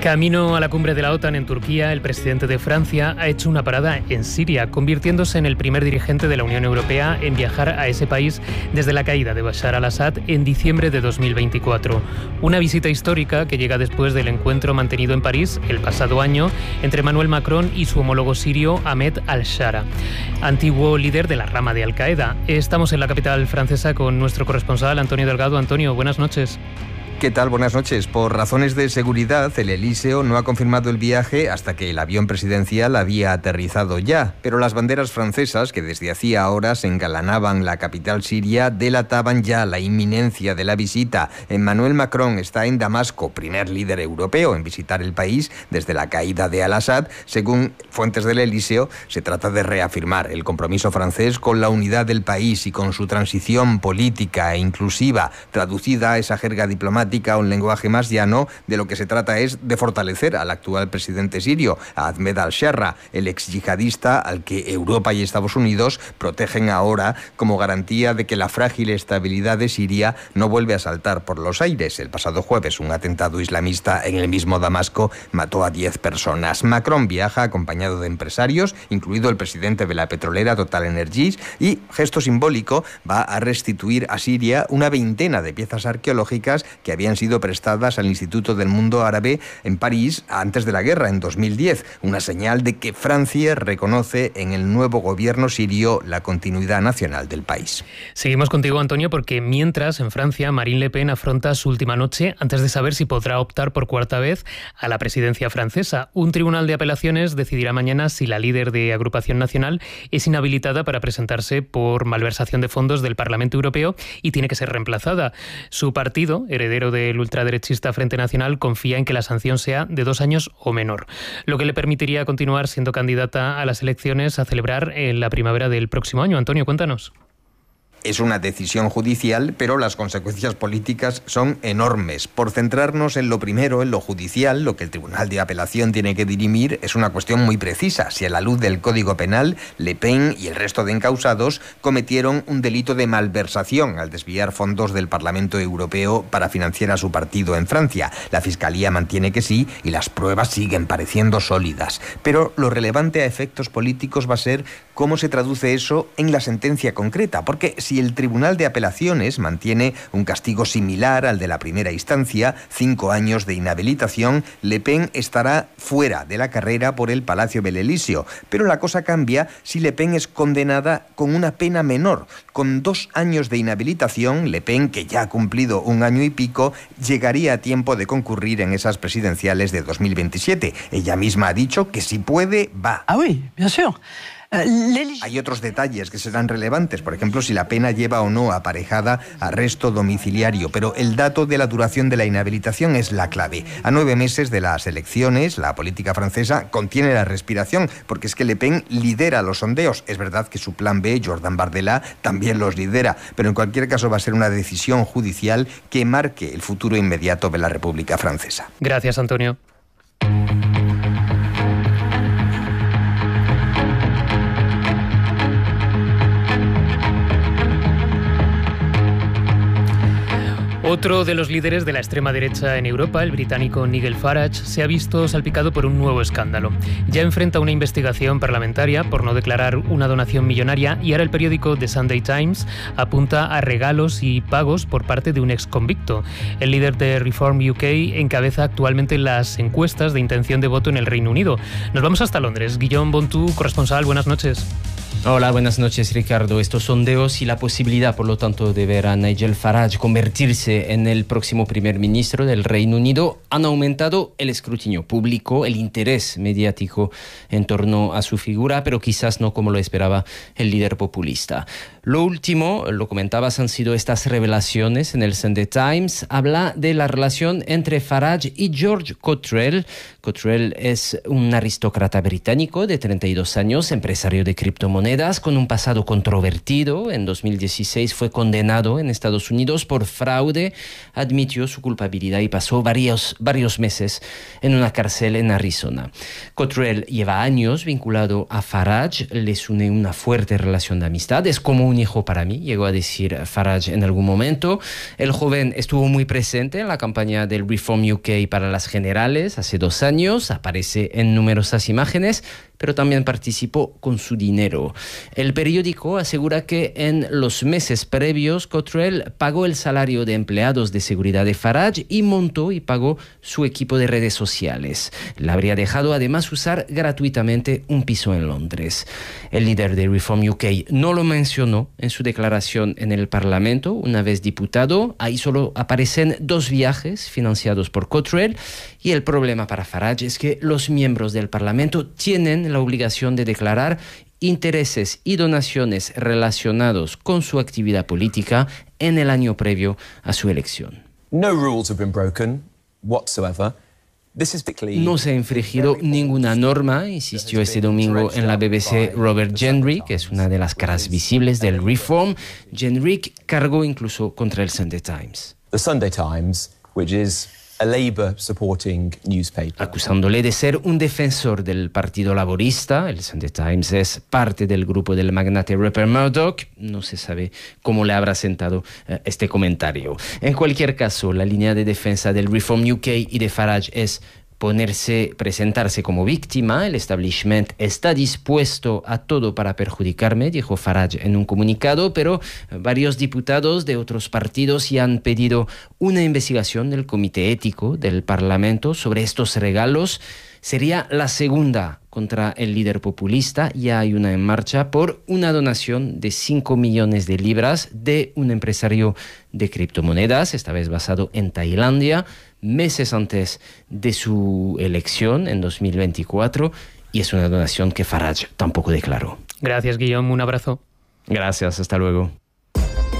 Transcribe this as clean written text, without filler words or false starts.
Camino a la cumbre de la OTAN en Turquía, el presidente de Francia ha hecho una parada en Siria, convirtiéndose en el primer dirigente de la Unión Europea en viajar a ese país desde la caída de Bashar al-Assad en diciembre de 2024. Una visita histórica que llega después del encuentro mantenido en París el pasado año entre Emmanuel Macron y su homólogo sirio Ahmed al-Shara, antiguo líder de la rama de Al-Qaeda. Estamos en la capital francesa con nuestro corresponsal Antonio Delgado. Antonio, buenas noches. ¿Qué tal? Buenas noches. Por razones de seguridad, el Elíseo no ha confirmado el viaje hasta que el avión presidencial había aterrizado ya, pero las banderas francesas, que desde hacía horas engalanaban la capital siria, delataban ya la inminencia de la visita. Emmanuel Macron está en Damasco, primer líder europeo en visitar el país desde la caída de al-Assad. Según fuentes del Elíseo, se trata de reafirmar el compromiso francés con la unidad del país y con su transición política e inclusiva. Traducida a esa jerga diplomática, a un lenguaje más llano, de lo que se trata es de fortalecer al actual presidente sirio, a Ahmed al-Shara, el ex yihadista al que Europa y Estados Unidos protegen ahora como garantía de que la frágil estabilidad de Siria no vuelve a saltar por los aires. El pasado jueves, un atentado islamista en el mismo Damasco mató a 10 personas. Macron viaja acompañado de empresarios, incluido el presidente de la petrolera TotalEnergies, y, gesto simbólico, va a restituir a Siria una veintena de piezas arqueológicas que habían sido prestadas al Instituto del Mundo Árabe en París antes de la guerra, en 2010. Una señal de que Francia reconoce en el nuevo gobierno sirio la continuidad nacional del país. Seguimos contigo, Antonio, porque mientras en Francia Marine Le Pen afronta su última noche antes de saber si podrá optar por cuarta vez a la presidencia francesa. Un tribunal de apelaciones decidirá mañana si la líder de Agrupación Nacional es inhabilitada para presentarse por malversación de fondos del Parlamento Europeo y tiene que ser reemplazada. Su partido, heredero del ultraderechista Frente Nacional, confía en que la sanción sea de 2 años o menor, lo que le permitiría continuar siendo candidata a las elecciones a celebrar en la primavera del próximo año. Antonio, cuéntanos. Es una decisión judicial, pero las consecuencias políticas son enormes. Por centrarnos en lo primero, en lo judicial, lo que el Tribunal de Apelación tiene que dirimir es una cuestión muy precisa: si a la luz del Código Penal, Le Pen y el resto de encausados cometieron un delito de malversación al desviar fondos del Parlamento Europeo para financiar a su partido en Francia. La Fiscalía mantiene que sí y las pruebas siguen pareciendo sólidas. Pero lo relevante a efectos políticos va a ser cómo se traduce eso en la sentencia concreta, porque si el Tribunal de Apelaciones mantiene un castigo similar al de la primera instancia, 5 años de inhabilitación, Le Pen estará fuera de la carrera por el Palacio del Elíseo. Pero la cosa cambia si Le Pen es condenada con una pena menor. Con 2 años de inhabilitación, Le Pen, que ya ha cumplido 1 año y pico, llegaría a tiempo de concurrir en esas presidenciales de 2027. Ella misma ha dicho que si puede, va. Ah oui, bien sûr. Hay otros detalles que serán relevantes, por ejemplo, si la pena lleva o no aparejada arresto domiciliario, pero el dato de la duración de la inhabilitación es la clave. A 9 meses de las elecciones, la política francesa contiene la respiración, porque es que Le Pen lidera los sondeos. Es verdad que su plan B, Jordan Bardella, también los lidera, pero en cualquier caso va a ser una decisión judicial que marque el futuro inmediato de la República Francesa. Gracias, Antonio. Otro de los líderes de la extrema derecha en Europa, el británico Nigel Farage, se ha visto salpicado por un nuevo escándalo. Ya enfrenta una investigación parlamentaria por no declarar una donación millonaria y ahora el periódico The Sunday Times apunta a regalos y pagos por parte de un exconvicto. El líder de Reform UK encabeza actualmente las encuestas de intención de voto en el Reino Unido. Nos vamos hasta Londres. Guillaume Bontou, corresponsal, buenas noches. Hola, buenas noches, Ricardo. Estos sondeos y la posibilidad, por lo tanto, de ver a Nigel Farage convertirse en el próximo primer ministro del Reino Unido han aumentado el escrutinio público, el interés mediático en torno a su figura, pero quizás no como lo esperaba el líder populista. Lo último, lo comentabas, han sido estas revelaciones en el Sunday Times. Habla de la relación entre Farage y George Cottrell. Cottrell es un aristócrata británico de 32 años, empresario de criptomonedas, criptomonedas con un pasado controvertido. En 2016 fue condenado en Estados Unidos por fraude, admitió su culpabilidad y pasó varios meses en una cárcel en Arizona. Cottrell lleva años vinculado a Farage, les une una fuerte relación de amistad, es como un hijo para mí, llegó a decir Farage en algún momento. El joven estuvo muy presente en la campaña del Reform UK para las generales hace 2 años, aparece en numerosas imágenes, pero también participó con su dinero. El periódico asegura que en los meses previos Cottrell pagó el salario de empleados de seguridad de Farage y montó y pagó su equipo de redes sociales. Le habría dejado además usar gratuitamente un piso en Londres. El líder de Reform UK no lo mencionó en su declaración en el Parlamento una vez diputado. Ahí solo aparecen 2 viajes financiados por Cottrell y el problema para Farage es que los miembros del Parlamento tienen la obligación de declarar intereses y donaciones relacionados con su actividad política en el año previo a su elección. No rules have been broken whatsoever. No se ha infringido ninguna norma, insistió este domingo en la BBC Robert Jenrick, que es una de las caras visibles del Reform. Jenrick cargó incluso contra el Sunday Times. The Sunday Times, which is a Labour-supporting newspaper, acusándole de ser un defensor del Partido Laborista. El Sunday Times es parte del grupo del magnate Rupert Murdoch. No se sabe cómo le habrá sentado este comentario. En cualquier caso, la línea de defensa del Reform UK y de Farage es presentarse como víctima. El establishment está dispuesto a todo para perjudicarme, dijo Farage en un comunicado, pero varios diputados de otros partidos ya han pedido una investigación del Comité Ético del Parlamento sobre estos regalos. Sería la segunda contra el líder populista. Ya hay una en marcha por una donación de 5 millones de libras de un empresario de criptomonedas, esta vez basado en Tailandia, meses antes de su elección en 2024, y es una donación que Farage tampoco declaró. Gracias, Guillaume. Un abrazo. Gracias, hasta luego.